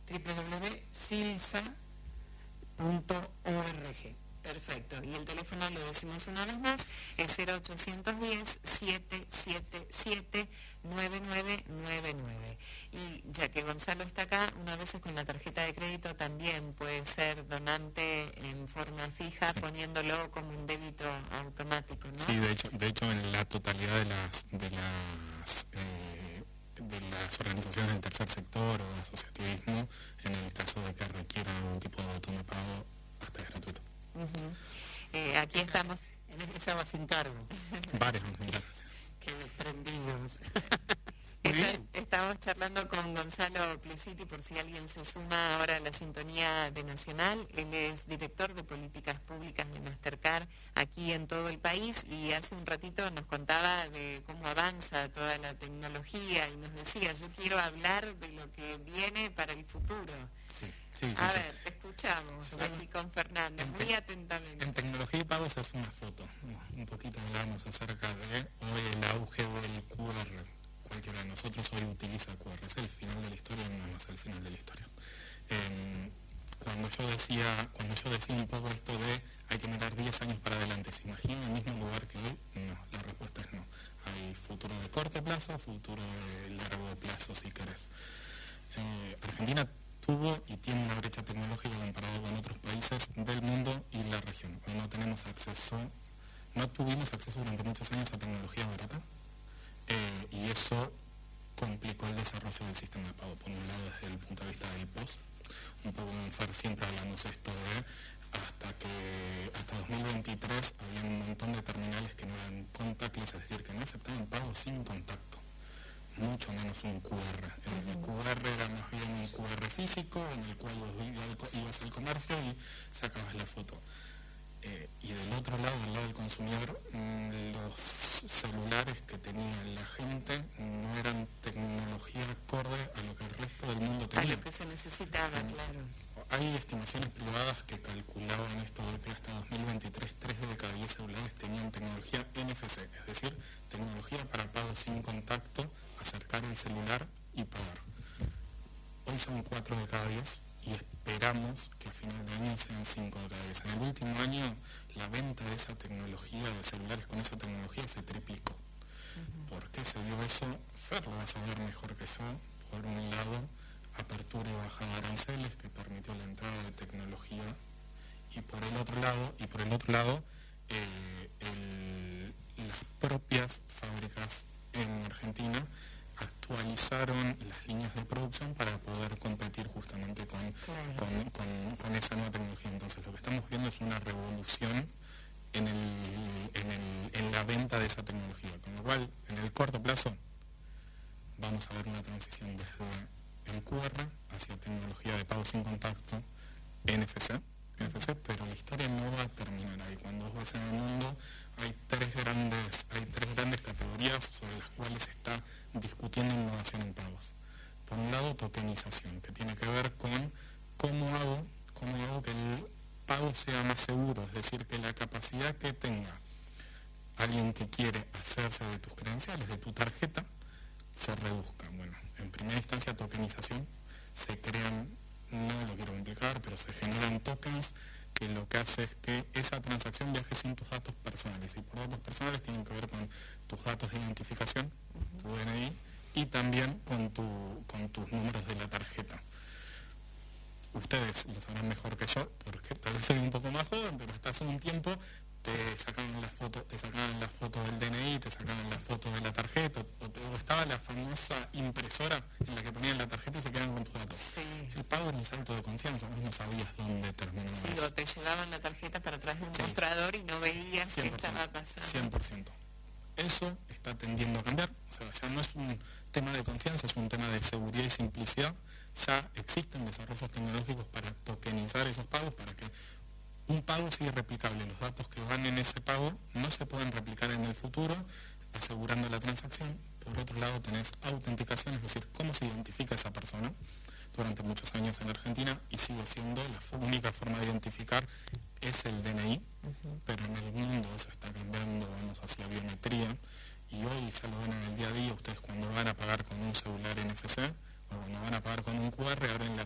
www.silsa.org. Perfecto. Y el teléfono, lo decimos una vez más, es 0810-777-9999. Y ya que Gonzalo está acá, una vez con la tarjeta de crédito también puede ser donante en forma fija, poniéndolo como un débito automático, ¿no? Sí, de hecho en la totalidad de las organizaciones del tercer sector o asociativismo, en el caso de que requiera algún tipo de botón de pago, hasta es gratuito. Aquí estamos. Esa va sin cargo. Varias van sin cargo. Qué desprendidos. Estamos charlando con Gonzalo Plesiti, por si alguien se suma ahora a la sintonía de Nacional. Él es director de políticas públicas de Mastercard aquí en todo el país, y hace un ratito nos contaba de cómo avanza toda la tecnología y nos decía, yo quiero hablar de lo que viene para el futuro. Sí, a ver, te escuchamos aquí con Fernando, muy atentamente. En tecnología y pagos es una foto. Un poquito hablamos acerca de hoy el auge del QR. Cualquiera de nosotros hoy utiliza QR. ¿Es el final de la historia? No, no es el final de la historia. Cuando yo decía un poco esto de hay que mirar 10 años para adelante, ¿se imagina el mismo lugar que hoy? No, la respuesta es no. Hay futuro de corto plazo, futuro de largo plazo, si querés. Argentina tuvo y tiene una brecha tecnológica comparado con otros países del mundo y la región. Hoy no tuvimos acceso durante muchos años a tecnología barata, y eso complicó el desarrollo del sistema de pago. Por un lado, desde el punto de vista del POS, un poco en FER siempre hablamos esto de hasta 2023 había un montón de terminales que no eran contactless, es decir, que no aceptaban pagos sin contacto, mucho menos un QR. El QR era más bien un QR físico en el cual ibas al comercio y sacabas la foto. Y del otro lado, del lado del consumidor, los celulares que tenía la gente no eran tecnología acorde a lo que el resto del mundo tenía. A lo que se necesitaba, claro. Hay estimaciones privadas que calculaban esto de que hasta 2023 3 de cada 10 celulares tenían tecnología NFC, es decir, tecnología para pago sin contacto, acercar el celular y pagar. Hoy son 4 de cada 10 y esperamos que a final de año sean 5 de cada 10. En el último año la venta de esa tecnología, de celulares con esa tecnología, se triplicó. ¿Por qué se dio eso? Fer lo va a saber mejor que yo. Por un lado, apertura y bajada de aranceles que permitió la entrada de tecnología, y por el otro lado las propias fábricas en Argentina actualizaron las líneas de producción para poder competir justamente con esa nueva tecnología. Entonces lo que estamos viendo es una revolución en la venta de esa tecnología, con lo cual en el corto plazo vamos a ver una transición desde el QR hacia tecnología de pago sin contacto, NFC, pero la historia no va a terminar ahí. Cuando vos ves en el mundo hay tres grandes categorías sobre las cuales se está discutiendo innovación en pagos. Por un lado, tokenización, que tiene que ver con cómo hago que el pago sea más seguro, es decir, que la capacidad que tenga alguien que quiere hacerse de tus credenciales, de tu tarjeta, se reduzca. Bueno, en primera instancia, tokenización, se crean, no lo quiero complicar, pero se generan tokens que lo que hace es que esa transacción viaje sin tus datos personales. Y por datos personales tienen que ver con tus datos de identificación, tu DNI, y también con tus números de la tarjeta. Ustedes lo sabrán mejor que yo, porque tal vez soy un poco más joven, pero hasta hace un tiempo te sacaban la foto del DNI, te sacaban la foto de la tarjeta, o estaba la famosa impresora en la que ponían la tarjeta y se quedaban con tus datos. Sí. El pago era un salto de confianza, vos no sabías dónde terminaba eso. O te llevaban la tarjeta para atrás de un mostrador y no veías qué estaba pasando. 100%. Eso está tendiendo a cambiar, o sea, ya no es un tema de confianza, es un tema de seguridad y simplicidad. Ya existen desarrollos tecnológicos para tokenizar esos pagos, para que un pago sea irreplicable. Los datos que van en ese pago no se pueden replicar en el futuro, asegurando la transacción. Por otro lado, tenés autenticación, es decir, cómo se identifica esa persona. Durante muchos años en Argentina, y sigue siendo la única forma de identificar es el DNI, pero en el mundo eso está cambiando, vamos hacia biometría, y hoy ya lo ven en el día a día. Ustedes cuando van a pagar con un celular NFC o cuando van a pagar con un QR, abren la